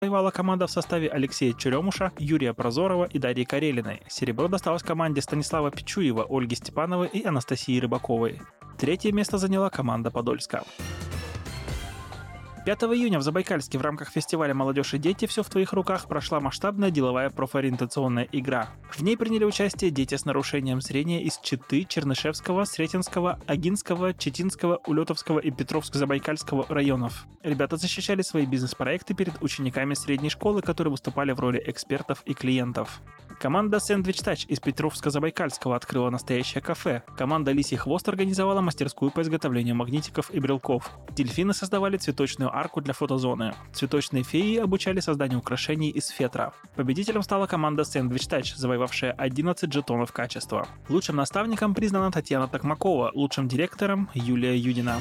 Воевала команда в составе Алексея Черемуша, Юрия Прозорова и Дарьи Карелиной. Серебро досталось команде Станислава Пичуева, Ольги Степановой и Анастасии Рыбаковой. Третье место заняла команда Подольска. 5 июня в Забайкальске в рамках фестиваля «Молодежь и дети. Все в твоих руках» прошла масштабная деловая профориентационная игра. В ней приняли участие дети с нарушением зрения из Читы, Чернышевского, Сретенского, Агинского, Читинского, Улетовского и Петровско-Забайкальского районов. Ребята защищали свои бизнес-проекты перед учениками средней школы, которые выступали в роли экспертов и клиентов. Команда «Сэндвич Тач» из Петровска-Забайкальского открыла настоящее кафе. Команда «Лисий хвост» организовала мастерскую по изготовлению магнитиков и брелков. Дельфины создавали цветочную арку для фотозоны. Цветочные феи обучали созданию украшений из фетра. Победителем стала команда «Сэндвич Тач», завоевавшая 11 жетонов качества. Лучшим наставником признана Татьяна Токмакова, лучшим директором Юлия Юдина.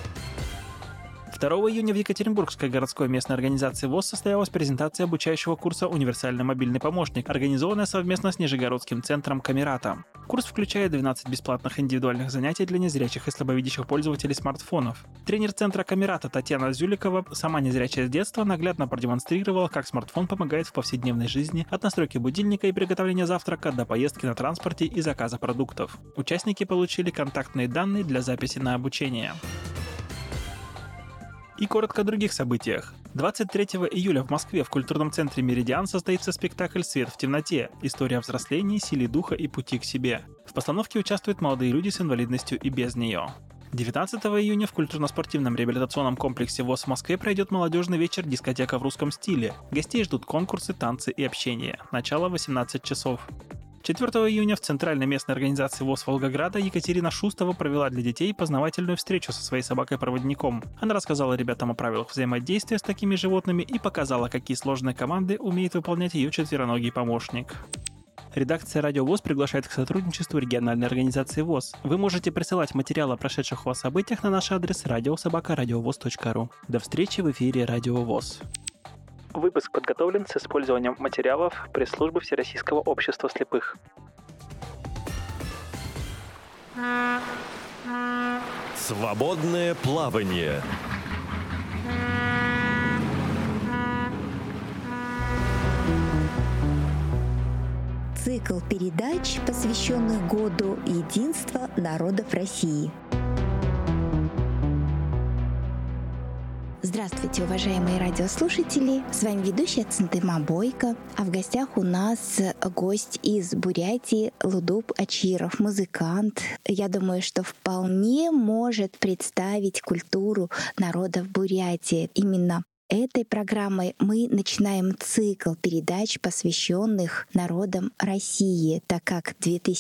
2 июня в Екатеринбургской городской местной организации ВОС состоялась презентация обучающего курса «Универсальный мобильный помощник», организованная совместно с Нижегородским центром Камерата. Курс включает 12 бесплатных индивидуальных занятий для незрячих и слабовидящих пользователей смартфонов. Тренер центра Камерата Татьяна Зюликова, сама незрячая с детства, наглядно продемонстрировала, как смартфон помогает в повседневной жизни от настройки будильника и приготовления завтрака до поездки на транспорте и заказа продуктов. Участники получили контактные данные для записи на обучение. И коротко о других событиях. 23 июля в Москве в культурном центре «Меридиан» состоится спектакль «Свет в темноте. История взросления, силе духа и пути к себе». В постановке участвуют молодые люди с инвалидностью и без нее. 19 июня в культурно-спортивном реабилитационном комплексе ВОС в Москве пройдет молодежный вечер «Дискотека в русском стиле». Гостей ждут конкурсы, танцы и общение. Начало 18 часов. 4 июня в Центральной местной организации ВОС Волгограда Екатерина Шустова провела для детей познавательную встречу со своей собакой-проводником. Она рассказала ребятам о правилах взаимодействия с такими животными и показала, какие сложные команды умеет выполнять ее четвероногий помощник. Редакция «Радио ВОС» приглашает к сотрудничеству региональной организации ВОС. Вы можете присылать материалы о прошедших ВОС событиях на наш адрес radio@radiovoz.ru. До встречи в эфире «Радио ВОС». Выпуск подготовлен с использованием материалов пресс-службы Всероссийского общества слепых. Свободное плавание. Цикл передач, посвященных Году единства народов России. Здравствуйте, уважаемые радиослушатели! С вами ведущая Центыма Бойко, а в гостях у нас гость из Бурятии Лудуб Ачиров, музыкант. Я думаю, что вполне может представить культуру народов Бурятии. Именно этой программой мы начинаем цикл передач, посвященных народам России, так как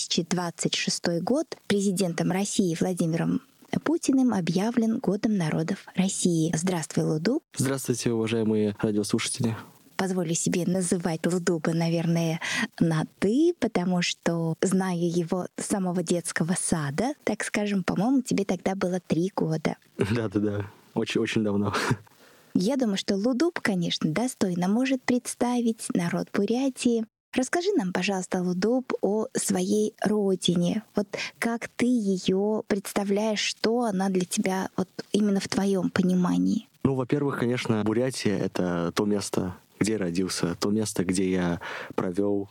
2026 год президентом России Владимиром Путиным объявлен Годом народов России. Здравствуй, Лудуб. Здравствуйте, уважаемые радиослушатели. Позволю себе называть Лудуба, наверное, на «ты», потому что знаю его с самого детского сада. Так скажем, по-моему, тебе тогда было 3 года. Да. Очень давно. Я думаю, что Лудуб, конечно, достойно может представить народ Бурятии. Расскажи нам, пожалуйста, Лудуб, о своей родине. Вот как ты ее представляешь, что она для тебя вот именно в твоем понимании? Ну, во-первых, конечно, Бурятия — это то место, где я родился, то место, где я провел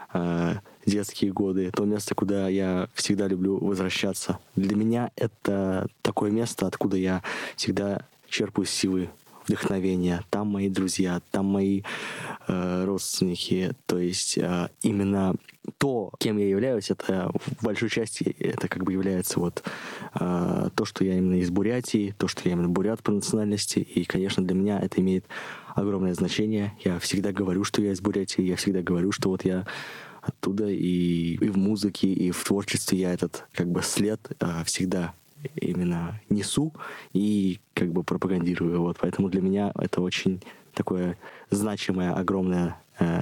детские годы, то место, куда я всегда люблю возвращаться. Для меня это такое место, откуда я всегда черпаю силы, вдохновения. Там мои друзья, там мои родственники. То есть именно то, кем я являюсь, это в большой части это как бы является вот то, что я именно из Бурятии, то, что я именно бурят по национальности. И, конечно, для меня это имеет огромное значение. Я всегда говорю, что я из Бурятии, я всегда говорю, что вот я оттуда, и в музыке, и в творчестве я этот как бы след всегда именно несу и как бы пропагандирую. Вот. Поэтому для меня это очень такое значимое, огромное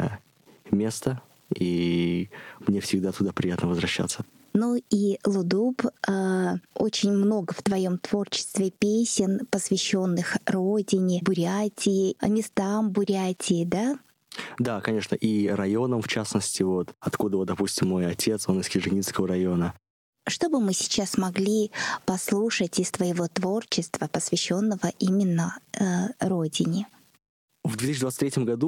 место, и мне всегда туда приятно возвращаться. Ну и, Лудуб, очень много в твоем творчестве песен, посвященных родине, Бурятии, местам Бурятии, да? Да, конечно, и районам, в частности, вот, откуда, вот, допустим, мой отец, он из Кижининского района. Что бы мы сейчас могли послушать из твоего творчества, посвященного именно родине? в 2023 году